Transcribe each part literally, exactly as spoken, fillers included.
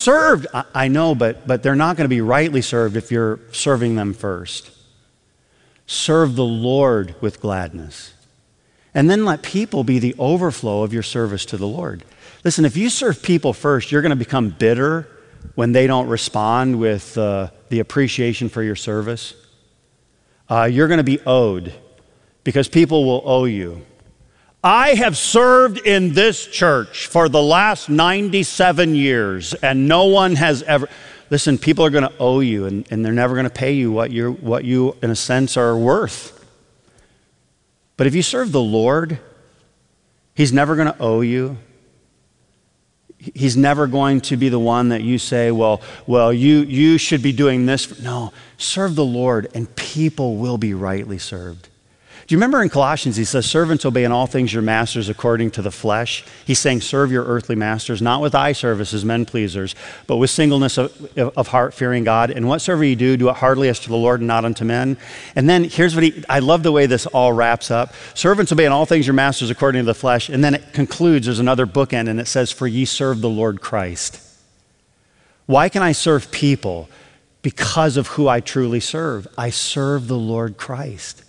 served. I, I know, but, but they're not going to be rightly served if you're serving them first. Serve the Lord with gladness. And then let people be the overflow of your service to the Lord. Listen, if you serve people first, you're going to become bitter when they don't respond with uh, the appreciation for your service. Uh, you're going to be owed because people will owe you. I have served in this church for the last ninety-seven years, and no one has ever... Listen, people are going to owe you, and, and they're never going to pay you what, you're, what you, in a sense, are worth. But if you serve the Lord, He's never going to owe you. He's never going to be the one that you say, well, well, you, you should be doing this. No, serve the Lord, and people will be rightly served. Do you remember in Colossians, he says, servants, obey in all things your masters according to the flesh. He's saying, serve your earthly masters, not with eye service as men pleasers, but with singleness of, of heart, fearing God. And whatsoever you do, do it heartily as to the Lord and not unto men. And then here's what he, I love the way this all wraps up. Servants, obey in all things your masters according to the flesh. And then it concludes, there's another bookend, and it says, for ye serve the Lord Christ. Why can I serve people? Because of who I truly serve. I serve the Lord Christ.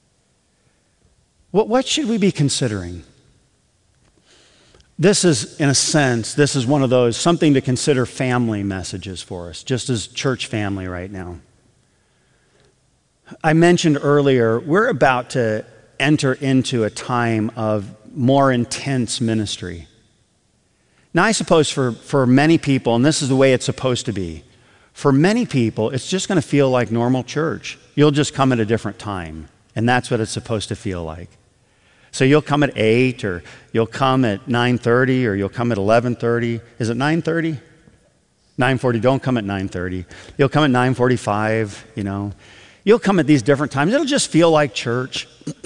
What, what should we be considering? This is, in a sense, this is one of those, something to consider family messages for us, just as church family right now. I mentioned earlier, we're about to enter into a time of more intense ministry. Now, I suppose for, for many people, and this is the way it's supposed to be, for many people, it's just going to feel like normal church. You'll just come at a different time, and that's what it's supposed to feel like. So you'll come at eight, or you'll come at nine thirty, or you'll come at eleven thirty. Is it nine thirty? nine forty, don't come at nine thirty. You'll come at nine forty-five, you know. You'll come at these different times. It'll just feel like church.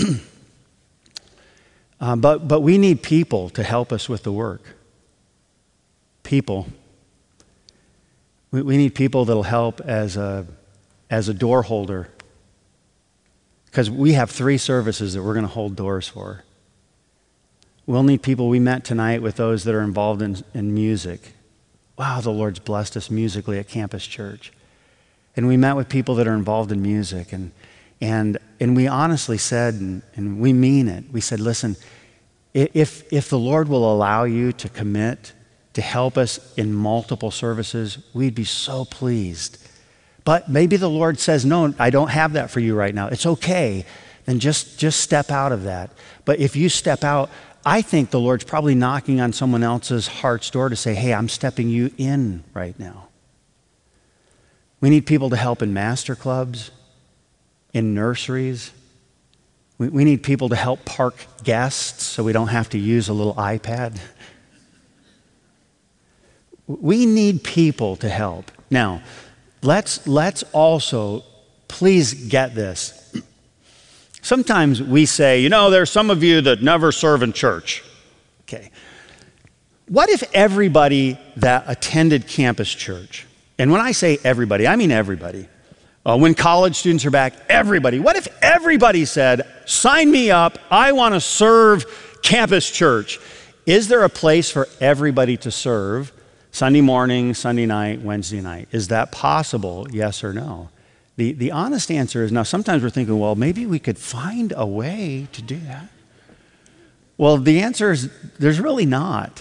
uh, but, but we need people to help us with the work. People. We, we need people that'll help as a, as a door holder. Because we have three services that we're going to hold doors for. We'll need people. We met tonight with those that are involved in, in music. Wow, the Lord's blessed us musically at Campus Church. And we met with people that are involved in music. And, and, and we honestly said, and, and we mean it, we said, listen, if, if the Lord will allow you to commit to help us in multiple services, we'd be so pleased. But maybe the Lord says, no, I don't have that for you right now. It's okay. Then just, just step out of that. But if you step out, I think the Lord's probably knocking on someone else's heart's door to say, hey, I'm stepping you in right now. We need people to help in master clubs, in nurseries. We, we need people to help park guests so we don't have to use a little iPad. We need people to help. Now, Let's, let's also, please get this. Sometimes we say, you know, there's some of you that never serve in church. Okay. What if everybody that attended Campus Church, and when I say everybody, I mean everybody. Uh, when college students are back, everybody. What if everybody said, sign me up, I want to serve Campus Church? Is there a place for everybody to serve? Sunday morning, Sunday night, Wednesday night. Is that possible, yes or no? The, the honest answer is no. Sometimes we're thinking, well, maybe we could find a way to do that. Well, the answer is there's really not.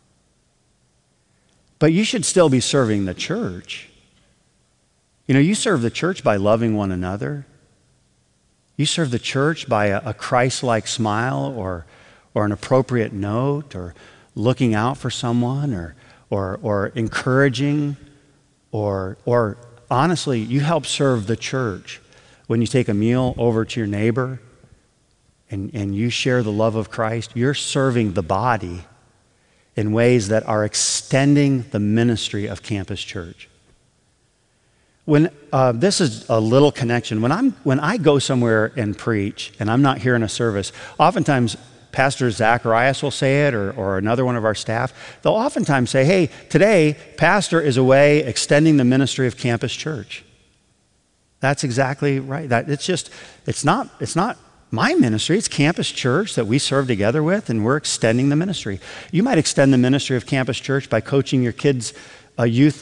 But you should still be serving the church. You know, you serve the church by loving one another. You serve the church by a, a Christ-like smile or, or an appropriate note or looking out for someone or Or, or encouraging, or, or honestly, you help serve the church when you take a meal over to your neighbor and, and you share the love of Christ. You're serving the body in ways that are extending the ministry of Campus Church. When uh, this is a little connection. When I'm when I go somewhere and preach, and I'm not here in a service, oftentimes Pastor Zacharias will say it, or, or another one of our staff. They'll oftentimes say, hey, today, Pastor is away extending the ministry of Campus Church. That's exactly right. That, it's just, it's not, it's not my ministry, it's Campus Church that we serve together with, and we're extending the ministry. You might extend the ministry of Campus Church by coaching your kids' uh, youth